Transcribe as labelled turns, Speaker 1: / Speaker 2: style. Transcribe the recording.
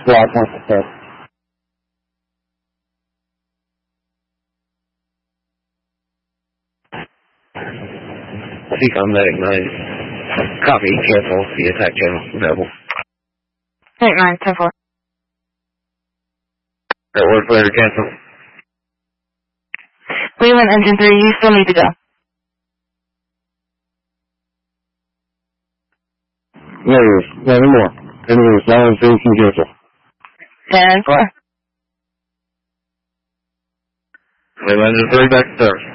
Speaker 1: squad wants to say.
Speaker 2: Seek on medic 9. Copy, careful, the attack channel, available.
Speaker 3: Medic 9, 10-4.
Speaker 2: That word later, cancel.
Speaker 3: Leland, engine 3, you still need to go.
Speaker 1: Negative, nothing more. Anything silence, can cancel.
Speaker 3: 10-4.
Speaker 2: Leland engine 3, back to service.